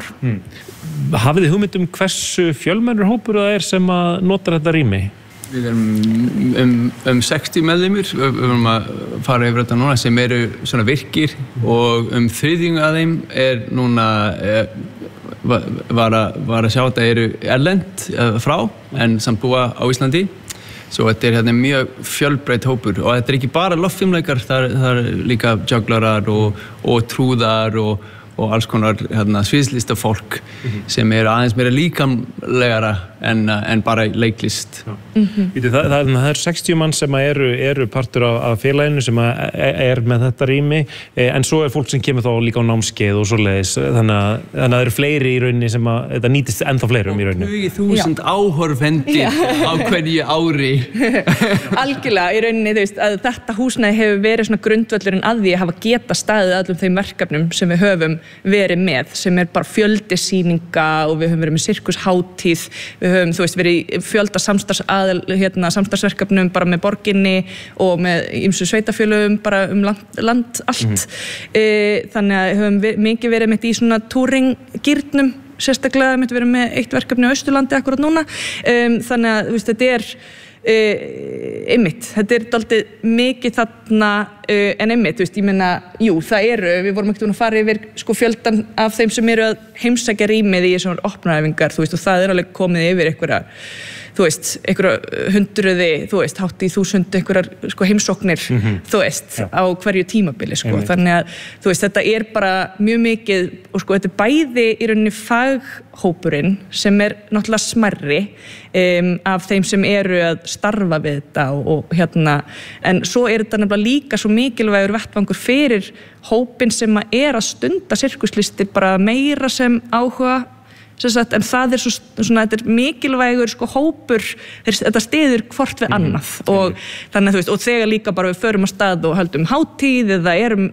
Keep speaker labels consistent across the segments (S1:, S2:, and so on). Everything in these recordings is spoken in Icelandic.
S1: ár.
S2: Hafið þið hugmynd hversu fjölmennur hópur það sem að notar þetta rými?
S3: Við erum 60 meðlimir, við erum að fara yfir þetta núna sem eru svona virkir og þriðjung af þeim núna var að sjá þetta eru erlend frá en samt búa á Íslandi. Svo þetta hérna mjög fjölbreytt hópur og þetta ekki bara loftfimleikar, það líka jugglarar og trúðar og alls konar sviðslistafólk sem aðeins meira líkamlegara en bara leiklist.
S2: Það 60 mann sem eru partur af félaginu sem með þetta rými en svo fólk sem kemur þá líka á námskeið og svoleiðis þannig að það eru fleiri í rauninni sem að þetta nýtist ennþá fleirum í rauninni.
S3: 20.000 áhorfendur á hverju ári.
S1: Algjörlega, í rauninni að þetta húsnæði hefur verið svona grundvöllurinn að því að hafa geta staðið allum þeim verkefnum sem við höfum verið með, sem bara fjöldi sýninga og við höfum verið með sirkushátíð, við höfum verið í fjölda samstarfsverkefnum bara með borginni og með ýmsu sveitafélögum bara land allt. Þannig að við höfum mikið verið með í svona túringgírnum, sérstaklega við verið með eitt verkefni á Austurlandi akkurat núna. Þannig að þetta einmitt, þetta dálítið mikið þarna en einmitt, ég meina, jú, við vorum ekkert að fara yfir fjöldan af þeim sem eru að heimsækja rýmið í svona opnaræfingar, og það alveg komið yfir einhverja hundruði, hátt í 1000 einhverjar heimsóknir, á hverju tímabili, þannig að þetta bara mjög mikið og þetta bæði í rauninni faghópurinn sem náttúrulega smærri af þeim sem eru að starfa við þetta og en svo þetta nefnilega líka svo mikilvægur vettvangur fyrir hópinn sem að stunda sirkuslistir bara meira sem áhuga en það svona, þetta mikilvægur hópur, þetta styður hvort við annað og þannig að og þegar líka bara við förum á stað og höldum hátíð eða erum,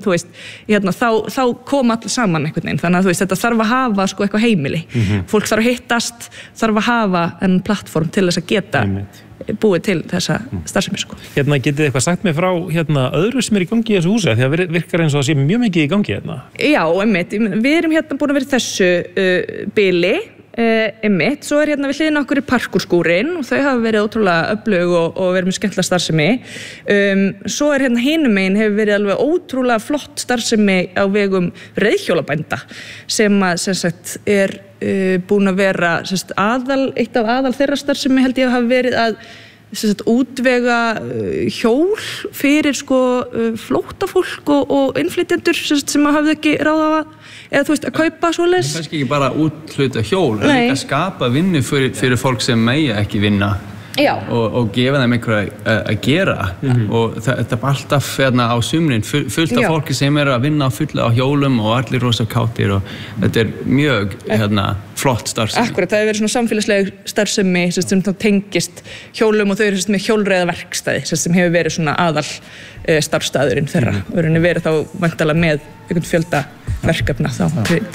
S1: þá koma allir saman einhvern veginn, þannig að þetta þarf að hafa eitthvað heimili, fólk þarf að hittast, þarf að hafa en plattform til þess að geta búið til þessa starfsemi.
S2: Getið þið eitthvað sagt mér frá öðru sem í gangi í þessu húsi, því að virkar eins og það sé mjög mikið í gangi hérna? Já, einmitt, við erum búin að vera í þessu bili, einmitt, svo við hliðina okkur í parkúrskúrin og þau hafa verið ótrúlega öflug og verið með skemmtilega starfsemi. Svo hinum megin hefur verið alveg ótrúlega flott starfsemi á vegum reiðhjólabænda sem sagt búin að vera eitt af aðal þeirra starfsemi held ég að hafa verið að útvega hjól fyrir flóttafólk og innflytjendur sem hafði ekki ráð á að kaupa svoleiðis.
S3: Kannski ekki bara úthluta hjól, en líka skapa vinnu fyrir fólk sem mega ekki vinna. Og gefa þeim einhverja að gera og þetta alltaf á sumrin fullt af fólki sem að vinna á fulla á hjólum og allir rosa kátir og þetta mjög flott starfsemi. Akkurat,
S1: það hefur verið svona samfélagsleg starfsemi sem tengist hjólum og þau eru með hjólreiðaverkstæði sem hefur verið svona aðal starfsstaðurinn þeirra og verið þá væntanlega með einhvern fjölda verkefna þá